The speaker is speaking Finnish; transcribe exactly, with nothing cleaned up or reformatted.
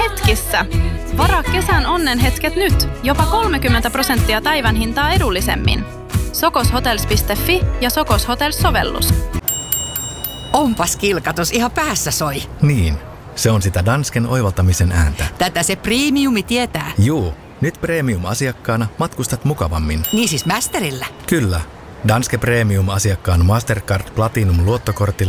hetkissä. Varaa kesän onnenhetket nyt. Jopa kolmekymmentä prosenttia päivän hintaa edullisemmin. sokoshotels piste fi ja Sokos Hotels-sovellus. Onpas kilkatus, ihan päässä soi. Niin, se on sitä Dansken oivaltamisen ääntä. Tätä se premiumi tietää. Juu, nyt premium-asiakkaana matkustat mukavammin. Niin siis Masterillä. Kyllä, Danske Premium-asiakkaan Mastercard Platinum-luottokortilla